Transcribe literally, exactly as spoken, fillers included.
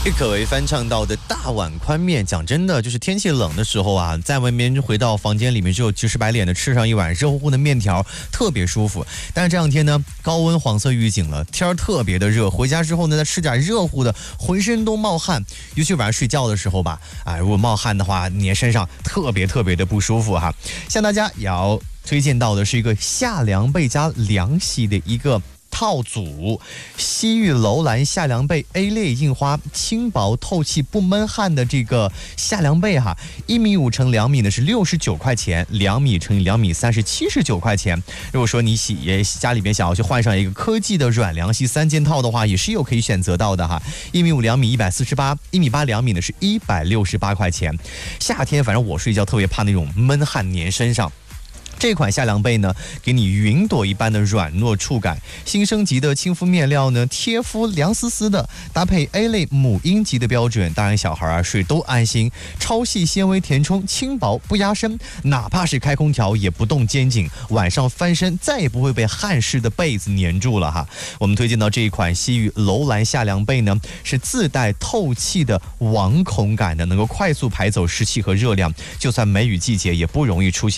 可为翻唱到的大碗宽面，讲真的，就是天气冷的时候啊，在外面回到房间里面之后，急赤白脸的吃上一碗热乎乎的面条，特别舒服。但是这两天呢，高温黄色预警了，天儿特别的热，回家之后呢，再吃点热乎的，浑身都冒汗，尤其晚上睡觉的时候吧，啊，如果冒汗的话，你身上特别特别的不舒服哈。向大家也要推荐到的是一个夏凉被加凉席的一个套组，西域楼兰夏凉被 A 类印花，轻薄透气不闷汗的这个夏凉被哈，一米五乘两米呢是六十九块钱，两米乘以两米三是七十九块钱。如果说你喜也家里边想要去换上一个科技的软凉席三件套的话，也是有可以选择到的哈。一米五两米一百四十八，一米八两米呢是一百六十八块钱。夏天反正我睡觉特别怕那种闷汗粘身上。这款夏凉被呢，给你云朵一般的软糯触感，新升级的亲肤面料呢，贴肤凉丝丝的，搭配 A 类母婴级的标准，当然小孩啊睡都安心。超细纤维填充，轻薄不压身，哪怕是开空调也不动肩颈，晚上翻身再也不会被汗湿的被子粘住了哈。我们推荐到这一款西域楼兰夏凉被呢，是自带透气的网孔感的，能够快速排走湿气和热量，就算梅雨季节也不容易出现